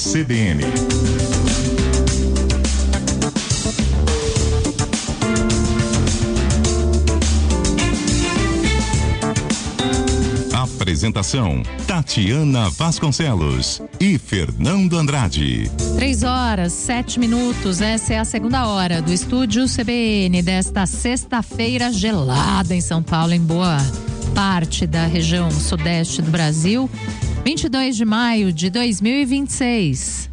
CBN. Apresentação: Tatiana Vasconcelos e Fernando Andrade. 3h07. Essa é a segunda hora do Estúdio CBN desta sexta-feira gelada em São Paulo, em boa parte da região sudeste do Brasil. 22 de maio de 2026.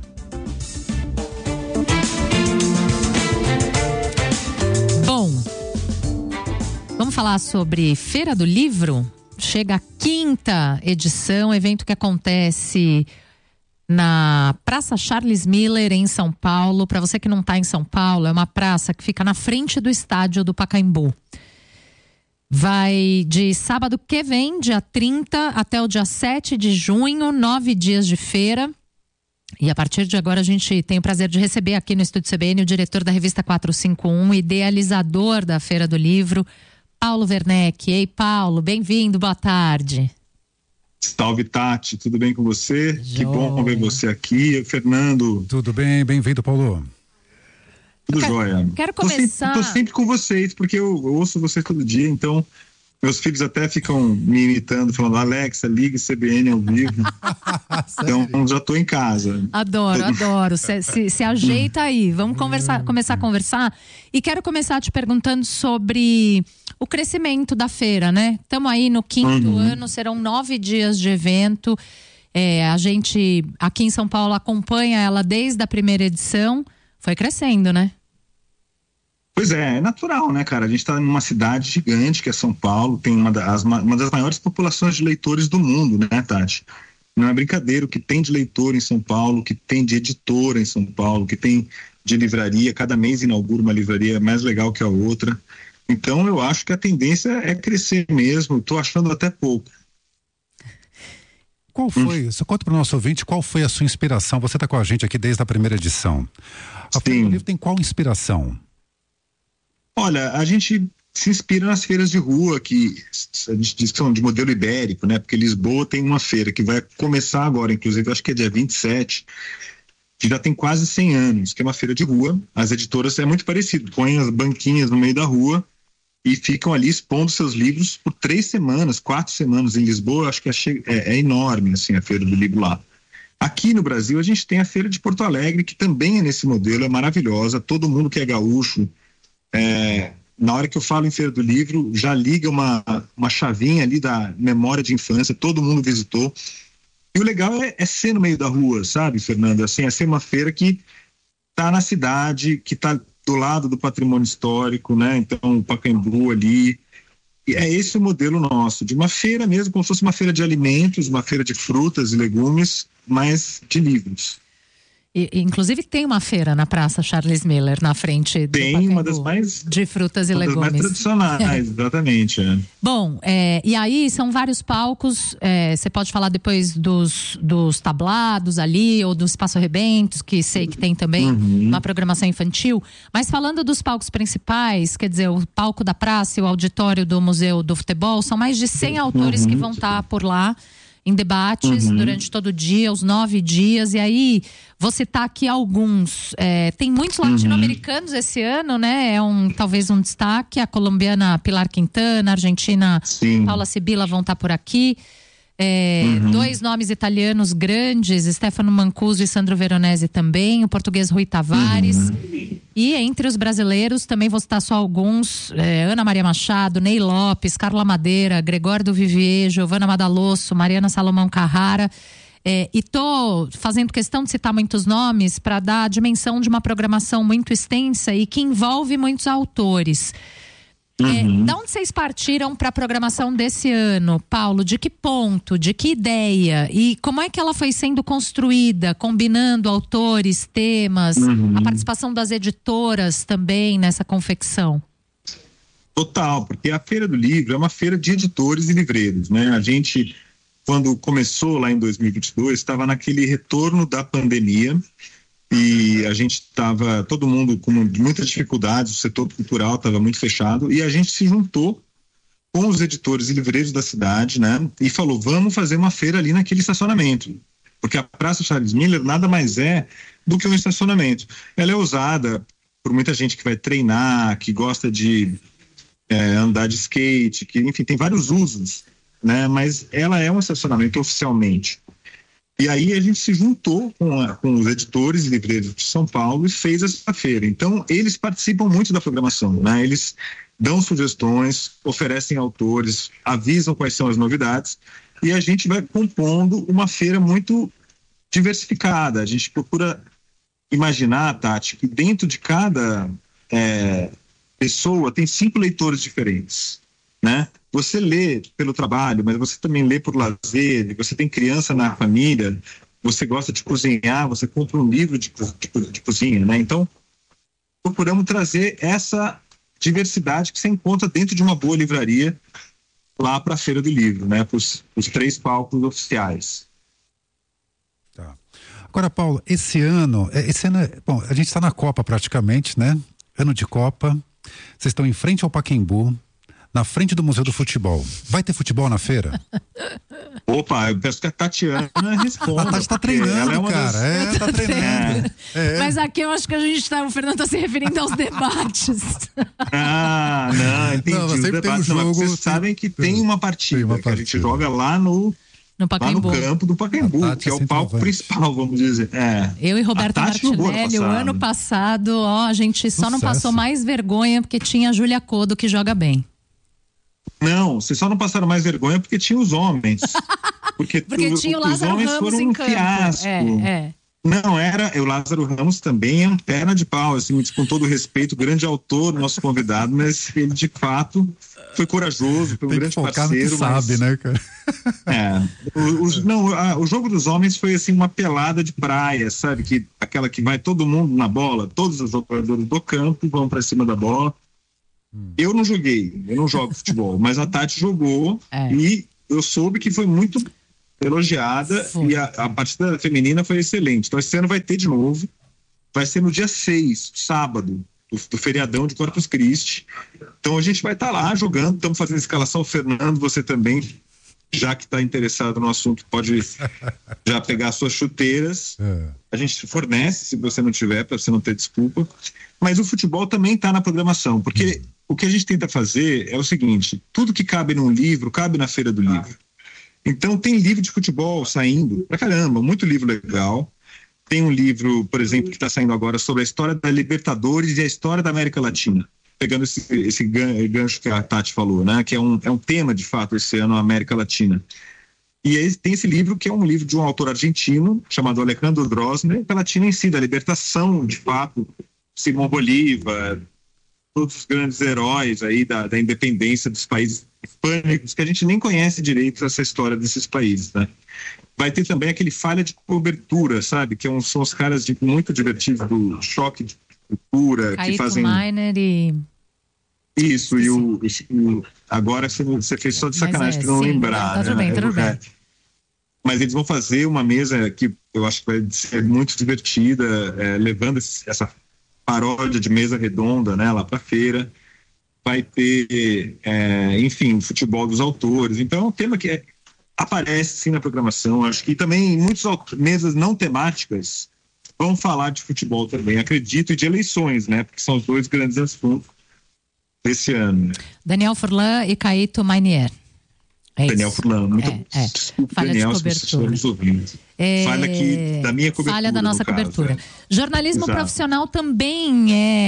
Bom, vamos falar sobre Feira do Livro? Chega a 5ª edição, evento que acontece na Praça Charles Miller, em São Paulo. Para você que não está em São Paulo, é uma praça que fica na frente do estádio do Pacaembu. Vai de sábado que vem, dia 30, até o dia 7 de junho, 9 dias de feira. E a partir de agora a gente tem o prazer de receber aqui no Estúdio CBN o diretor da revista 451, idealizador da Feira do Livro, Paulo Werneck. Ei, Paulo, bem-vindo, boa tarde. Salve, Tati, tudo bem com você? Que bom ver você aqui. Fernando. Tudo bem, bem-vindo, Paulo. Tudo jóia. Quero começar... Tô sempre com vocês, porque eu ouço vocês todo dia, então meus filhos até ficam me imitando, falando: Alexa, ligue CBN ao vivo. Então já tô em casa. Adoro. Se ajeita aí. Vamos começar a conversar. E quero começar te perguntando sobre o crescimento da feira, né? Estamos aí no 5º ano, serão 9 dias de evento. A gente aqui em São Paulo acompanha ela desde a primeira edição. Foi crescendo, né? Pois é natural, né, cara? A gente está numa cidade gigante que é São Paulo, tem uma das maiores populações de leitores do mundo, né, Tati? Não é brincadeira o que tem de leitor em São Paulo, o que tem de editora em São Paulo, o que tem de livraria. Cada mês inaugura uma livraria mais legal que a outra. Então eu acho que a tendência é crescer mesmo. Estou achando até pouco. Qual foi, só conta para o nosso ouvinte, qual foi a sua inspiração? Você está com a gente aqui desde a primeira edição. A Feira do Livro tem qual inspiração? Olha, a gente se inspira nas feiras de rua, que a gente diz que são de modelo ibérico, né? Porque Lisboa tem uma feira que vai começar agora, inclusive, acho que é dia 27, que já tem quase 100 anos, que é uma feira de rua. As editoras é muito parecido, põem as banquinhas no meio da rua e ficam ali expondo seus livros por 3 semanas, 4 semanas em Lisboa. Acho que é enorme, assim, a Feira do Livro lá. Aqui no Brasil a gente tem a Feira de Porto Alegre, que também é nesse modelo, é maravilhosa. Todo mundo que é gaúcho, na hora que eu falo em Feira do Livro, já liga uma chavinha ali da memória de infância, todo mundo visitou. E o legal é ser no meio da rua, sabe, Fernando? Assim, é ser uma feira que tá na cidade, que tá do lado do patrimônio histórico, né? Então, o Pacaembu ali. E é esse o modelo nosso, de uma feira mesmo, como se fosse uma feira de alimentos, uma feira de frutas e legumes, mas de livros. Inclusive tem uma feira na Praça Charles Miller, na frente do Pacaembu, uma das mais de frutas e legumes. Das mais tradicionais, exatamente. Bom, e aí são vários palcos. Você pode falar depois dos tablados ali, ou do Espaço Rebentos, que sei que tem também uma programação infantil. Mas falando dos palcos principais, quer dizer, o palco da praça e o auditório do Museu do Futebol, são mais de 100 autores que vão estar por lá em debates durante todo o dia, os 9 dias. E aí, vou citar aqui alguns. Tem muitos latino-americanos esse ano, né? Talvez um destaque. A colombiana Pilar Quintana, a argentina Paula Sibila vão estar por aqui. 2 nomes italianos grandes, Stefano Mancuso e Sandro Veronese também, o português Rui Tavares. E entre os brasileiros, também vou citar só alguns: Ana Maria Machado, Ney Lopes, Carla Madeira, Gregório do Vivier, Giovana Madalosso, Mariana Salomão Carrara. E tô fazendo questão de citar muitos nomes para dar a dimensão de uma programação muito extensa e que envolve muitos autores. Da onde vocês partiram para a programação desse ano, Paulo? De que ponto? De que ideia? E como é que ela foi sendo construída, combinando autores, temas, a participação das editoras também nessa confecção? Total, porque a Feira do Livro é uma feira de editores e livreiros, né? A gente, quando começou lá em 2022, estava naquele retorno da pandemia. E a gente estava, todo mundo com muitas dificuldades, o setor cultural estava muito fechado, e a gente se juntou com os editores e livreiros da cidade, né? E falou, vamos fazer uma feira ali naquele estacionamento. porque a Praça Charles Miller nada mais é do que um estacionamento. Ela é usada por muita gente que vai treinar, que gosta de andar de skate, que, enfim, tem vários usos, né? Mas ela é um estacionamento oficialmente. E aí a gente se juntou com os editores e livreiros de São Paulo e fez essa feira. Então, eles participam muito da programação, né? Eles dão sugestões, oferecem autores, avisam quais são as novidades, e a gente vai compondo uma feira muito diversificada. A gente procura imaginar, Tati, que dentro de cada pessoa tem 5 leitores diferentes, né? Você lê pelo trabalho, mas você também lê por lazer, você tem criança na família, você gosta de cozinhar, você compra um livro de cozinha, né? Então, procuramos trazer essa diversidade que você encontra dentro de uma boa livraria lá para a Feira do Livro, né? Para os 3 palcos oficiais. Tá. Agora, Paulo, esse ano bom, a gente está na Copa praticamente, né? Ano de Copa, vocês estão em frente ao Pacaembu, na frente do Museu do Futebol. Vai ter futebol na feira? Opa, eu peço que a Tatiana responda. A Tati tá treinando, cara. Tá treinando. Mas aqui eu acho que o Fernando tá se referindo aos debates. Não, entendi. Não, sempre tem um jogo, vocês sabem que tem uma partida que a gente joga lá no campo do Pacaembu, que é o palco principal, vamos dizer. Eu e Roberto Martinelli, o ano passado, a gente só não passou mais vergonha porque tinha a Júlia Coddo, que joga bem. Não, vocês só não passaram mais vergonha porque tinha os homens. Porque tinha o Lázaro homens Ramos foram em um campo. fiasco. Não, o Lázaro Ramos também é um perna de pau, assim, com todo respeito, grande autor, nosso convidado, mas ele de fato foi corajoso, foi um grande parceiro. Sabe, né, cara? O jogo dos homens foi assim uma pelada de praia, sabe? Aquela que vai todo mundo na bola, todos os jogadores do campo vão para cima da bola. Eu não jogo futebol, mas a Tati jogou e eu soube que foi muito elogiada e a partida feminina foi excelente. Então esse ano vai ter de novo, vai ser no dia 6, sábado, do feriadão de Corpus Christi. Então a gente vai estar lá jogando, estamos fazendo escalação. Fernando, você também, já que está interessado no assunto, pode já pegar suas chuteiras. A gente fornece, se você não tiver, para você não ter desculpa. Mas o futebol também está na programação, porque o que a gente tenta fazer é o seguinte: tudo que cabe num livro, cabe na Feira do Livro. Então tem livro de futebol saindo pra caramba, muito livro legal. Tem um livro, por exemplo, que está saindo agora sobre a história da Libertadores e a história da América Latina, pegando esse gancho que a Tati falou, né? Que é um tema, de fato, esse ano, a América Latina. E aí tem esse livro, que é um livro de um autor argentino, chamado Alejandro Drosner, da Latina em si, da libertação, de fato, Simão Bolívar, todos os grandes heróis aí da independência dos países hispânicos, que a gente nem conhece direito essa história desses países, né? Vai ter também aquele Falha de Cobertura, sabe? Que são os caras muito divertidos do Choque de Cultura, Caíto que fazem... Miner e... Isso, agora você fez só de sacanagem para não lembrar. Tá tudo bem, tudo bem. Mas eles vão fazer uma mesa que eu acho que vai ser muito divertida, levando essa paródia de mesa redonda, né, lá para a feira. Vai ter, enfim, o futebol dos autores. Então é um tema que aparece sim na programação. Acho que também muitas mesas não temáticas vão falar de futebol também, acredito, e de eleições, né, porque são os 2 grandes assuntos desse ano. Daniel Furlan e Caíto Miner. Daniel Furlan, desculpe, Falha Daniel, de se vocês cobertura. nos ouvindo. Falha aqui da minha cobertura. Falha da nossa cobertura. Jornalismo profissional também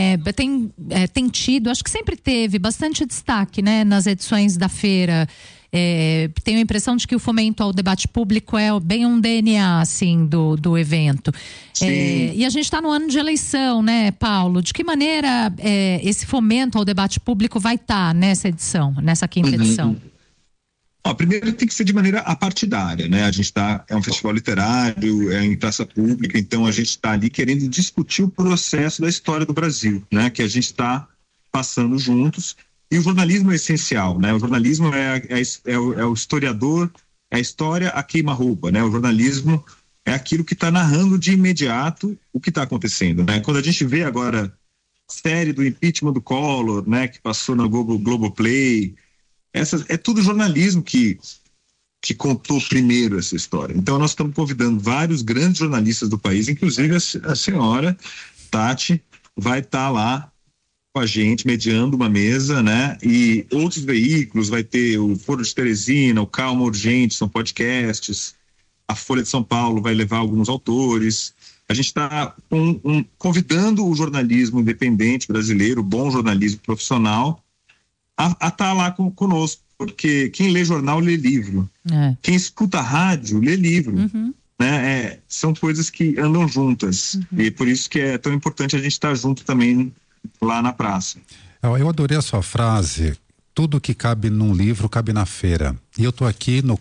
tem tido, acho que sempre teve bastante destaque, né, nas edições da feira. Tenho a impressão de que o fomento ao debate público é bem um DNA, assim, do evento. E a gente está no ano de eleição, né, Paulo? De que maneira esse fomento ao debate público vai estar nessa edição, nessa 5ª edição? Primeiro tem que ser de maneira apartidária, né? A gente é um festival literário, em praça pública, então a gente está ali querendo discutir o processo da história do Brasil, né? Que a gente está passando juntos. E o jornalismo é essencial, né? O jornalismo é o historiador, é a história a queima-roupa, né? O jornalismo é aquilo que está narrando de imediato o que está acontecendo, né? Quando a gente vê agora série do impeachment do Collor, né? Que passou na Globoplay, é tudo jornalismo que que contou primeiro essa história. Então nós estamos convidando vários grandes jornalistas do país, inclusive a senhora Tati vai estar lá com a gente, mediando uma mesa, né? E outros veículos, vai ter o Foro de Teresina, o Calma Urgente, são podcasts, a Folha de São Paulo vai levar alguns autores. A gente está convidando o jornalismo independente brasileiro, o bom jornalismo profissional, a estar lá conosco, porque quem lê jornal lê livro, quem escuta rádio lê livro, né? São coisas que andam juntas, e por isso que é tão importante a gente estar junto também lá na praça. Eu adorei a sua frase: tudo que cabe num livro cabe na feira. E eu estou aqui no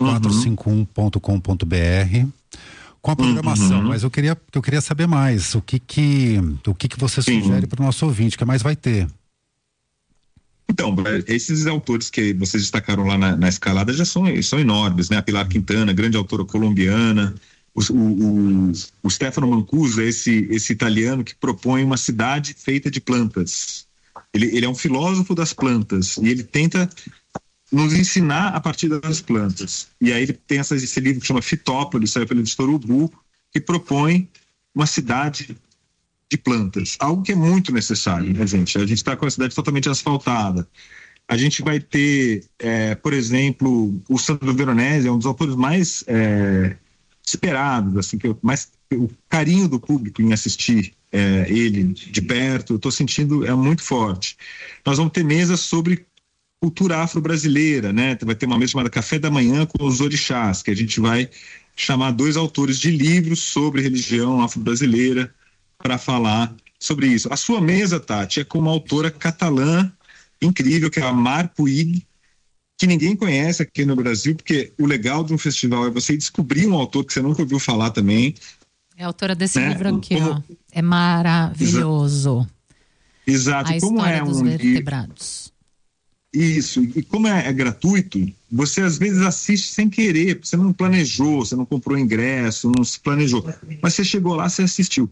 451.com.br com a programação, mas eu queria saber mais o que você sugere para o nosso ouvinte, que mais vai ter. Então, esses autores que vocês destacaram lá na escalada já são enormes, né? A Pilar Quintana, grande autora colombiana, o Stefano Mancuso, esse italiano que propõe uma cidade feita de plantas. Ele é um filósofo das plantas e ele tenta nos ensinar a partir das plantas. E aí ele tem esse livro que chama Fitópolis, saiu pelo editor Ubu, que propõe uma cidade de plantas, algo que é muito necessário, né, gente? A gente está com a cidade totalmente asfaltada. A gente vai ter, por exemplo, o Sandro Veronese, é um dos autores mais esperados, assim, o carinho do público em assistir ele de perto, eu estou sentindo, é muito forte. Nós vamos ter mesas sobre cultura afro-brasileira, né? Vai ter uma mesa chamada Café da Manhã com os Orixás, que a gente vai chamar 2 autores de livros sobre religião afro-brasileira para falar sobre isso. A sua mesa, Tati, é com uma autora catalã incrível, que é a Mar Puig, que ninguém conhece aqui no Brasil, porque o legal de um festival é você descobrir um autor que você nunca ouviu falar também. É a autora desse livro aqui, ó. É maravilhoso. Exato. A história dos vertebrados. Isso, e como é gratuito, você às vezes assiste sem querer, você não planejou, você não comprou ingresso, não se planejou, mas você chegou lá, você assistiu.